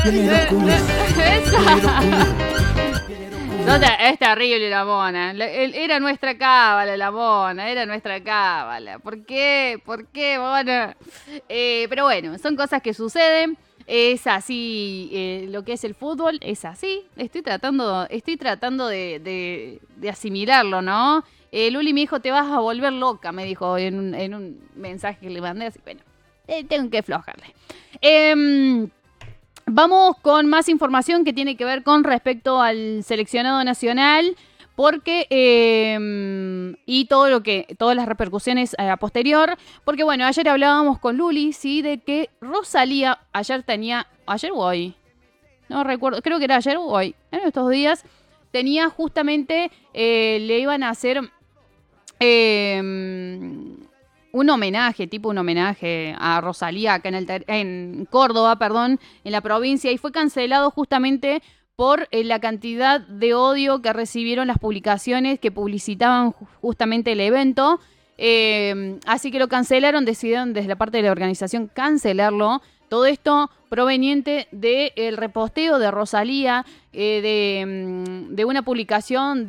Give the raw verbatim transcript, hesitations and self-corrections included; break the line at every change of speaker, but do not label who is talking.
No te- es terrible la mona. La- el- Era nuestra cábala, la mona. Era nuestra cábala. ¿Por qué? ¿Por qué, mona? Eh, pero bueno, son cosas que suceden. Es así, eh, lo que es el fútbol es así. Estoy tratando, estoy tratando de, de- de asimilarlo, ¿no? Eh, Luli me dijo, te vas a volver loca, me dijo en un, en un mensaje que le mandé. Así, bueno, eh, tengo que aflojarle. Em, Vamos con más información que tiene que ver con respecto al seleccionado nacional, porque eh, y todo lo que, todas las repercusiones eh, a posterior, porque bueno, ayer hablábamos con Luli, sí, de que Rosalía ayer tenía, ayer o hoy, no recuerdo, creo que era ayer o hoy, en estos días, tenía justamente, eh, le iban a hacer eh, un homenaje, tipo un homenaje a Rosalía acá en, el ter- en Córdoba, perdón, en la provincia, y fue cancelado justamente por eh, la cantidad de odio que recibieron las publicaciones que publicitaban ju- justamente el evento. Eh, así que lo cancelaron, decidieron desde la parte de la organización cancelarlo. Todo esto proveniente del reposteo de Rosalía, eh, de, mm, de una publicación